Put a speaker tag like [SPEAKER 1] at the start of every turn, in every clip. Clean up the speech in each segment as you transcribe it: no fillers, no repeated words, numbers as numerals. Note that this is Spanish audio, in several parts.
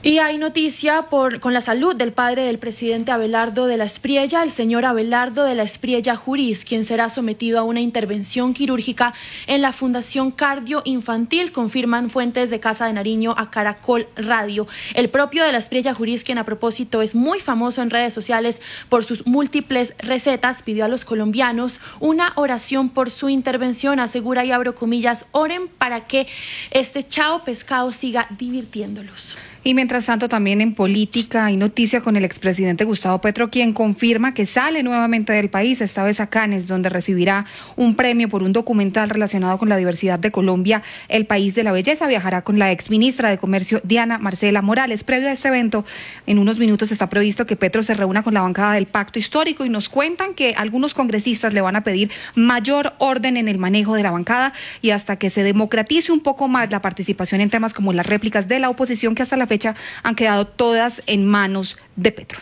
[SPEAKER 1] Y hay noticia con la salud del padre del presidente Abelardo de la Espriella, el señor Abelardo de la Espriella Jurís, quien será sometido a una intervención quirúrgica en la Fundación Cardio Infantil, confirman fuentes de Casa de Nariño a Caracol Radio. El propio de la Espriella Jurís, quien a propósito es muy famoso en redes sociales por sus múltiples recetas, pidió a los colombianos una oración por su intervención. Asegura, y abro comillas, oren para que este chao pescado siga divirtiéndolos.
[SPEAKER 2] Y mientras tanto, también en política hay noticia con el expresidente Gustavo Petro, quien confirma que sale nuevamente del país, esta vez a Cannes, donde recibirá un premio por un documental relacionado con la diversidad de Colombia, el país de la belleza. Viajará con la exministra de Comercio, Diana Marcela Morales. Previo a este evento, en unos minutos está previsto que Petro se reúna con la bancada del Pacto Histórico y nos cuentan que algunos congresistas le van a pedir mayor orden en el manejo de la bancada y hasta que se democratice un poco más la participación en temas como las réplicas de la oposición, que hasta la fecha han quedado todas en manos de Petro.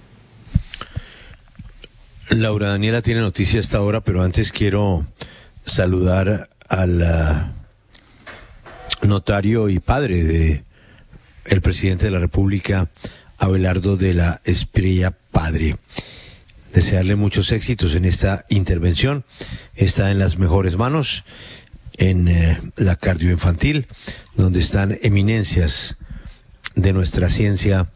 [SPEAKER 3] Laura Daniela tiene noticia hasta ahora, pero antes quiero saludar al notario y padre de el presidente de la República, Abelardo de la Espriella padre. Desearle muchos éxitos en esta intervención. Está en las mejores manos, en la cardio infantil, donde están eminencias de nuestra ciencia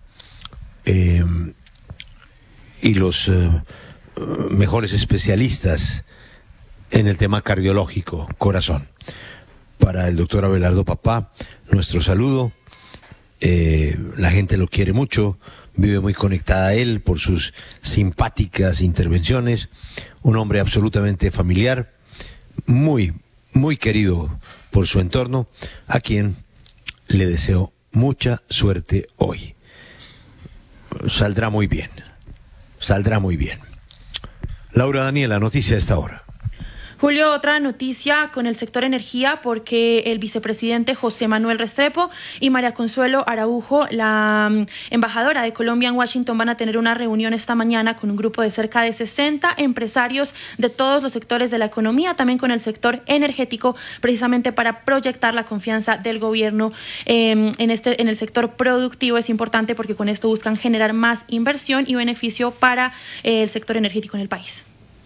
[SPEAKER 3] y los mejores especialistas en el tema cardiológico, corazón. Para el doctor Abelardo papá, nuestro saludo. La gente lo quiere mucho, vive muy conectada a él por sus simpáticas intervenciones, un hombre absolutamente familiar, muy, muy querido por su entorno, a quien le deseo mucha suerte hoy. Saldrá muy bien. Saldrá muy bien. Laura Daniela, noticia a esta hora.
[SPEAKER 1] Julio, otra noticia con el sector energía, porque el vicepresidente José Manuel Restrepo y María Consuelo Araujo, la embajadora de Colombia en Washington, van a tener una reunión esta mañana con un grupo de cerca de 60 empresarios de todos los sectores de la economía, también con el sector energético, precisamente para proyectar la confianza del gobierno en el sector productivo. Es importante porque con esto buscan generar más inversión y beneficio para el sector energético en el país.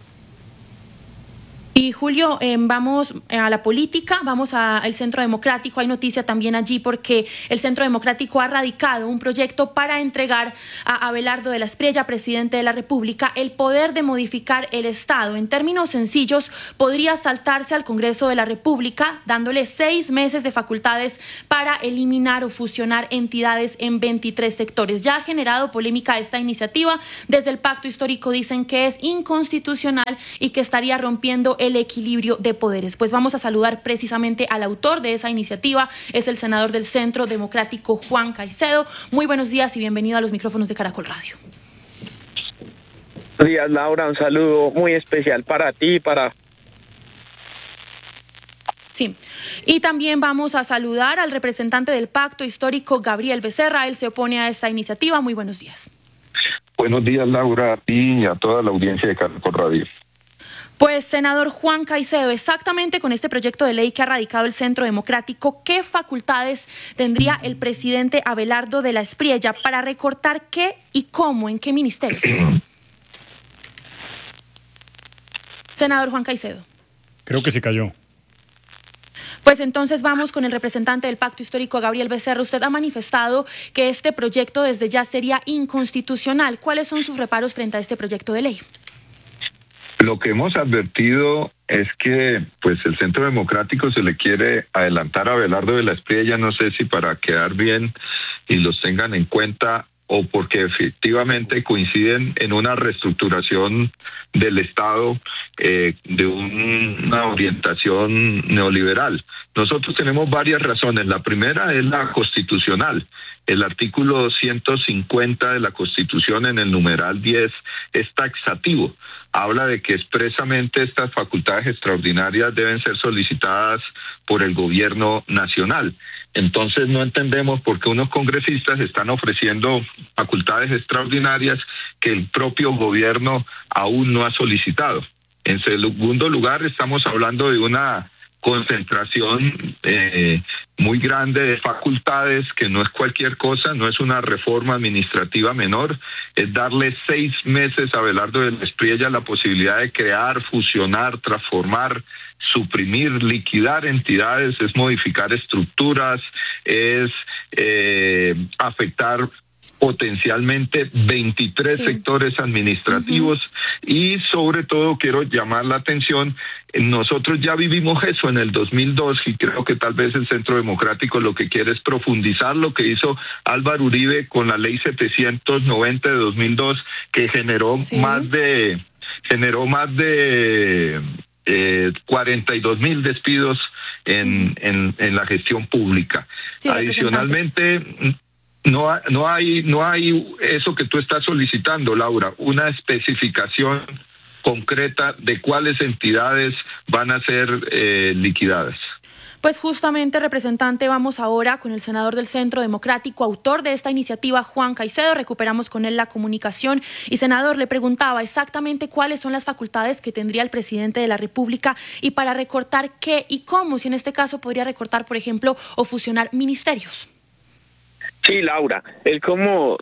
[SPEAKER 1] Y Julio, vamos a la política, vamos al Centro Democrático. Hay noticia también allí porque el Centro Democrático ha radicado un proyecto para entregar a Abelardo de la Espriella, presidente de la República, el poder de modificar el Estado. En términos sencillos, podría saltarse al Congreso de la República, dándole 6 meses de facultades para eliminar o fusionar entidades en 23 sectores. Ya ha generado polémica esta iniciativa. Desde el Pacto Histórico dicen que es inconstitucional y que estaría rompiendo el equilibrio de poderes. Pues vamos a saludar precisamente al autor de esa iniciativa, es el senador del Centro Democrático, Juan Caicedo. Muy buenos días y bienvenido a los micrófonos de Caracol Radio.
[SPEAKER 4] Buenos días, Laura, un saludo muy especial para ti,
[SPEAKER 1] Sí, y también vamos a saludar al representante del Pacto Histórico, Gabriel Becerra. Él se opone a esta iniciativa. Muy buenos días.
[SPEAKER 5] Buenos días, Laura, a ti y a toda la audiencia de Caracol Radio.
[SPEAKER 1] Pues, senador Juan Caicedo, exactamente con este proyecto de ley que ha radicado el Centro Democrático, ¿qué facultades tendría el presidente Abelardo de la Espriella para recortar qué y cómo, en qué ministerios? Senador Juan Caicedo.
[SPEAKER 6] Creo que se cayó.
[SPEAKER 1] Pues entonces vamos con el representante del Pacto Histórico, Gabriel Becerra. Usted ha manifestado que este proyecto desde ya sería inconstitucional. ¿Cuáles son sus reparos frente a este proyecto de ley?
[SPEAKER 5] Lo que hemos advertido es que pues el Centro Democrático se le quiere adelantar a Abelardo de la Espriella, no sé si para quedar bien y los tengan en cuenta o porque efectivamente coinciden en una reestructuración del Estado de una orientación neoliberal. Nosotros tenemos varias razones. La primera es la constitucional. El artículo 150 de la Constitución en el numeral 10 es taxativo. Habla de que expresamente estas facultades extraordinarias deben ser solicitadas por el gobierno nacional. Entonces no entendemos por qué unos congresistas están ofreciendo facultades extraordinarias que el propio gobierno aún no ha solicitado. En segundo lugar, estamos hablando de una concentración muy grande de facultades, que no es cualquier cosa, no es una reforma administrativa menor, es darle 6 meses a Abelardo de la Espriella la posibilidad de crear, fusionar, transformar, suprimir, liquidar entidades, es modificar estructuras, es afectar potencialmente 23 sectores administrativos y sobre todo quiero llamar la atención, nosotros ya vivimos eso en el 2002 y creo que tal vez el Centro Democrático lo que quiere es profundizar lo que hizo Álvaro Uribe con la ley 790 de 2002 que generó más de 42,000 despidos en la gestión pública. Sí, adicionalmente, no hay eso que tú estás solicitando, Laura, una especificación concreta de cuáles entidades van a ser liquidadas.
[SPEAKER 1] Pues justamente, representante, vamos ahora con el senador del Centro Democrático, autor de esta iniciativa, Juan Caicedo. Recuperamos con él la comunicación. Y, senador, le preguntaba exactamente cuáles son las facultades que tendría el presidente de la República y para recortar qué y cómo, si en este caso podría recortar, por ejemplo, o fusionar ministerios.
[SPEAKER 4] Sí, Laura, él como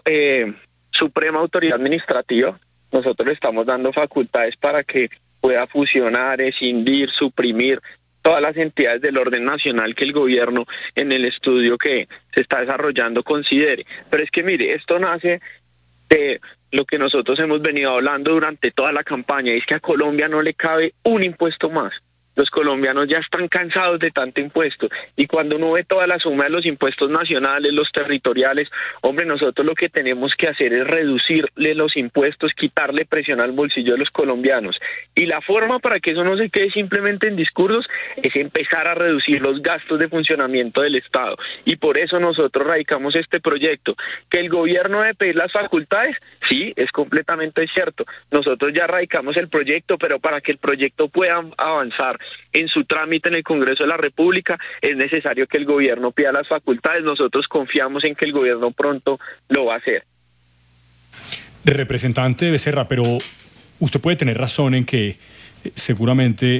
[SPEAKER 4] suprema autoridad administrativa, nosotros le estamos dando facultades para que pueda fusionar, escindir, suprimir todas las entidades del orden nacional que el gobierno en el estudio que se está desarrollando considere. Pero es que mire, esto nace de lo que nosotros hemos venido hablando durante toda la campaña, y es que a Colombia no le cabe un impuesto más. Los colombianos ya están cansados de tanto impuesto y cuando uno ve toda la suma de los impuestos nacionales, los territoriales, hombre, nosotros lo que tenemos que hacer es reducirle los impuestos, quitarle presión al bolsillo de los colombianos. Y la forma para que eso no se quede simplemente en discursos es empezar a reducir los gastos de funcionamiento del Estado. Y por eso nosotros radicamos este proyecto. ¿Que el gobierno debe pedir las facultades? Sí, es completamente cierto. Nosotros ya radicamos el proyecto, pero para que el proyecto pueda avanzar en su trámite en el Congreso de la República es necesario que el gobierno pida las facultades. Nosotros confiamos en que el gobierno pronto lo va a hacer.
[SPEAKER 6] Representante Becerra, pero usted puede tener razón en que seguramente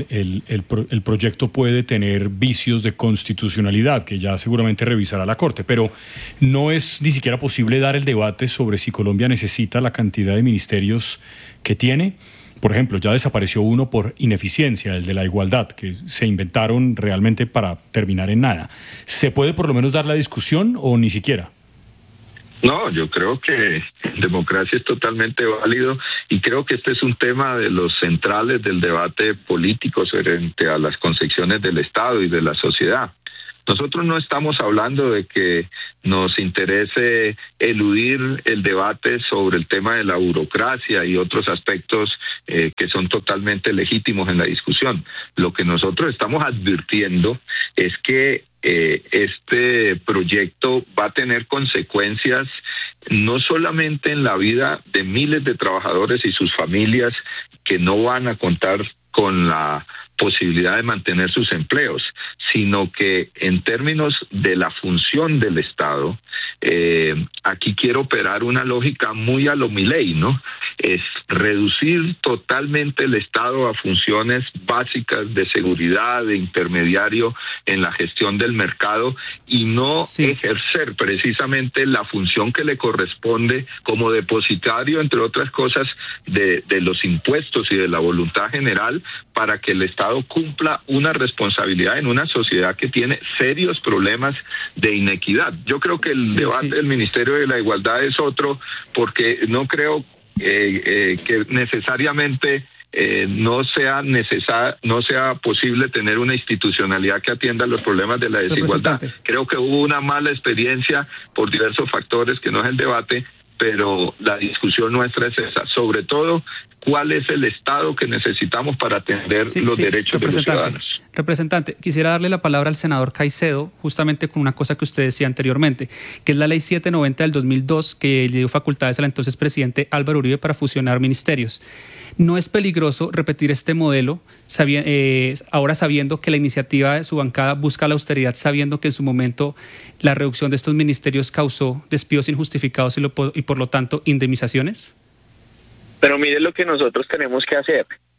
[SPEAKER 6] el proyecto puede tener vicios de constitucionalidad que ya seguramente revisará la Corte, pero no es ni siquiera posible dar el debate sobre si Colombia necesita la cantidad de ministerios que tiene. Por ejemplo, ya desapareció uno por ineficiencia, el de la igualdad, que se inventaron realmente para terminar en nada. ¿Se puede por lo menos dar la discusión o ni siquiera?
[SPEAKER 5] No, yo creo que democracia es totalmente válido y creo que este es un tema de los centrales del debate político frente a las concepciones del Estado y de la sociedad. Nosotros no estamos hablando de que nos interese eludir el debate sobre el tema de la burocracia y otros aspectos que son totalmente legítimos en la discusión. Lo que nosotros estamos advirtiendo es que este proyecto va a tener consecuencias no solamente en la vida de miles de trabajadores y sus familias que no van a contar con la posibilidad de mantener sus empleos, sino que en términos de la función del Estado, aquí quiero operar una lógica muy a lo Milei, ¿no? Es reducir totalmente el Estado a funciones básicas de seguridad, de intermediario en la gestión del mercado y no ejercer precisamente la función que le corresponde como depositario, entre otras cosas, de los impuestos y de la voluntad general para que el Estado cumpla una responsabilidad en una sociedad que tiene serios problemas de inequidad. Yo creo que el debate del Ministerio de la Igualdad es otro, porque no creo que necesariamente no sea posible tener una institucionalidad que atienda los problemas de la desigualdad. Creo que hubo una mala experiencia por diversos factores que no es el debate, pero la discusión nuestra es esa, sobre todo cuál es el Estado que necesitamos para atender los derechos de los ciudadanos.
[SPEAKER 7] Representante, quisiera darle la palabra al senador Caicedo, justamente con una cosa que usted decía anteriormente, que es la ley 790 del 2002, que le dio facultades al entonces presidente Álvaro Uribe para fusionar ministerios. ¿No es peligroso repetir este modelo ahora sabiendo que la iniciativa de su bancada busca la austeridad, sabiendo que en su momento la reducción de estos ministerios causó despidos injustificados y por lo tanto indemnizaciones?
[SPEAKER 4] Pero mire lo que nosotros tenemos que hacer.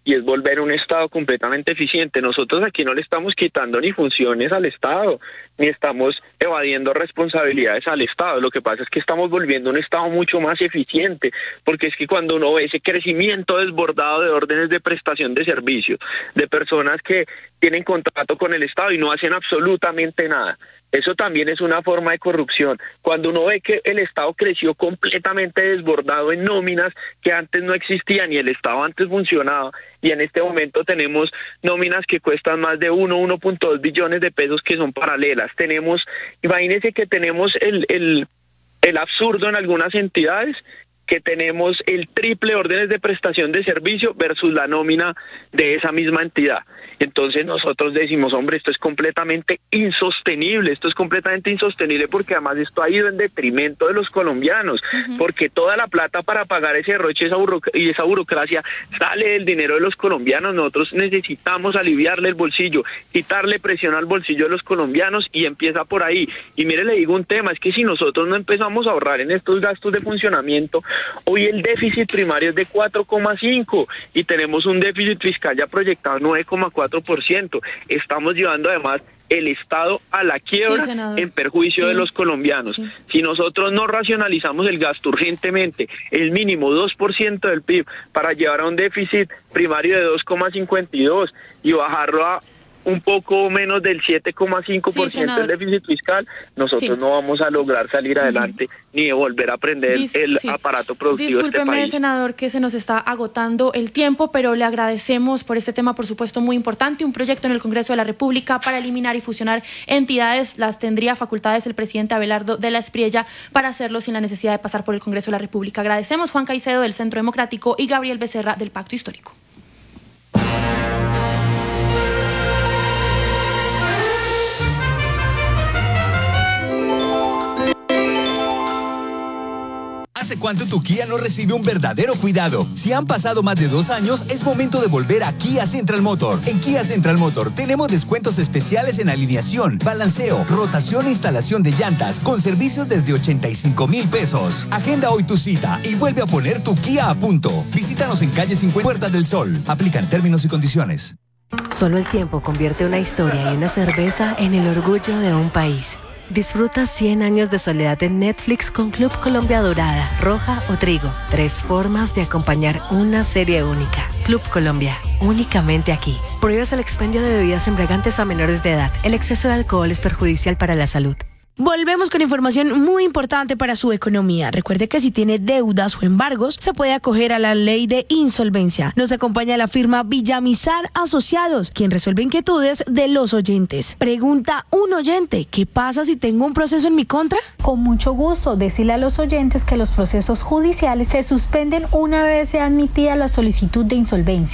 [SPEAKER 4] y es volver un Estado completamente eficiente. Nosotros aquí no le estamos quitando ni funciones al Estado, ni estamos evadiendo responsabilidades al Estado. Lo que pasa es que estamos volviendo un Estado mucho más eficiente, porque es que cuando uno ve ese crecimiento desbordado de órdenes de prestación de servicios, de personas que tienen contrato con el Estado y no hacen absolutamente nada, eso también es una forma de corrupción. Cuando uno ve que el Estado creció completamente desbordado en nóminas que antes no existían y el Estado antes funcionaba, y en este momento tenemos nóminas que cuestan más de 1.2 billones de pesos que son paralelas. Imagínense que tenemos el absurdo en algunas entidades, que tenemos el triple órdenes de prestación de servicio versus la nómina de esa misma entidad. Entonces nosotros decimos, hombre, esto es completamente insostenible porque además esto ha ido en detrimento de los colombianos, porque toda la plata para pagar ese derroche y esa burocracia sale del dinero de los colombianos. Nosotros necesitamos aliviarle el bolsillo, quitarle presión al bolsillo de los colombianos, y empieza por ahí. Y mire, le digo un tema, es que si nosotros no empezamos a ahorrar en estos gastos de funcionamiento, hoy el déficit primario es de 4,5 y tenemos un déficit fiscal ya proyectado 9,4%. Estamos llevando además el Estado a la quiebra, en perjuicio de los colombianos. Si nosotros no racionalizamos el gasto urgentemente, el mínimo 2% del PIB, para llevar a un déficit primario de 2,52 y bajarlo a un poco menos del 7,5% del déficit fiscal, nosotros no vamos a lograr salir adelante ni de volver a aprender el aparato productivo de este país.
[SPEAKER 1] Discúlpeme, senador, que se nos está agotando el tiempo, pero le agradecemos por este tema, por supuesto, muy importante. Un proyecto en el Congreso de la República para eliminar y fusionar entidades. Las tendría facultades el presidente Abelardo de la Espriella para hacerlo sin la necesidad de pasar por el Congreso de la República. Agradecemos Juan Caicedo del Centro Democrático y Gabriel Becerra del Pacto Histórico.
[SPEAKER 8] ¿Hace cuánto tu Kia no recibe un verdadero cuidado? Si han pasado más de 2 años, es momento de volver a Kia Central Motor. En Kia Central Motor tenemos descuentos especiales en alineación, balanceo, rotación e instalación de llantas, con servicios desde 85,000 pesos. Agenda hoy tu cita y vuelve a poner tu Kia a punto. Visítanos en calle 50 Puertas del Sol. Aplican términos y condiciones.
[SPEAKER 9] Solo el tiempo convierte una historia y una cerveza en el orgullo de un país. Disfruta 100 años de soledad en Netflix con Club Colombia Dorada, Roja o Trigo. 3 formas de acompañar una serie única. Club Colombia, únicamente aquí. Prohíbes el expendio de bebidas embriagantes a menores de edad. El exceso de alcohol es perjudicial para la salud.
[SPEAKER 10] Volvemos con información muy importante para su economía. Recuerde que si tiene deudas o embargos, se puede acoger a la ley de insolvencia. Nos acompaña la firma Villamizar Asociados, quien resuelve inquietudes de los oyentes. Pregunta un oyente, ¿qué pasa si tengo un proceso en mi contra?
[SPEAKER 11] Con mucho gusto, decirle a los oyentes que los procesos judiciales se suspenden una vez sea admitida la solicitud de insolvencia.